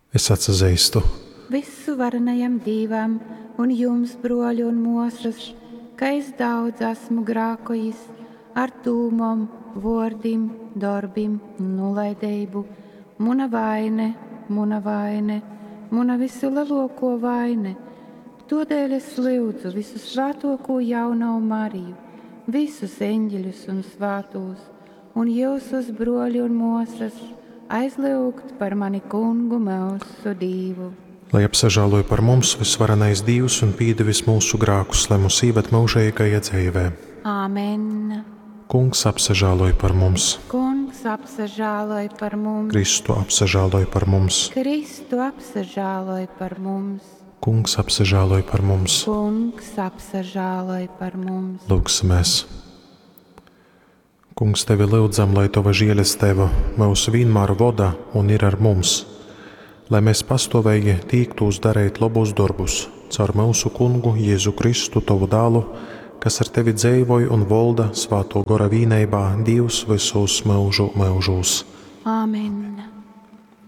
Es atsazīstu visu varenajam Dievam un jums, broļi un mūsas, ka es daudz esmu grākojis ar dūmom, vārdiem, darbiem un nolaidību. Muna vaine, muna visu lielāko vaine. Tādēļ es lūdzu visu svētāko jauno Mariju, visus eņģeļus un svētos, un jūsus broļi un mūsas, aizlūgt par mani kungu mūsu Dievu. lai apsažāloja par mums visvarenais Dievs un pīdevis mūsu grākus, lai mūs ievad mūžīgajā dzīvē. Āmen! Kungs apsažāloja par mums, Kungs apsažāloja par mums, Kristu apsažāloja par mums, Kristu apsažāloja par mums, Kungs apsažāloja par mums. Kungs apsažāloja par mums. Lūksimies! Kungs, tevi lūdzam, lai tava žēlastība mūs vienmēr vada un ir ar mums, lai mēs pastāvīgi tīktos darīt labus darbus caur mūsu kungu Jēzu Kristu, tavu dēlu, kas ar tevi dzīvoja un valda svēto gara vienībā, Dievs visos mūžu mūžos. Āmen!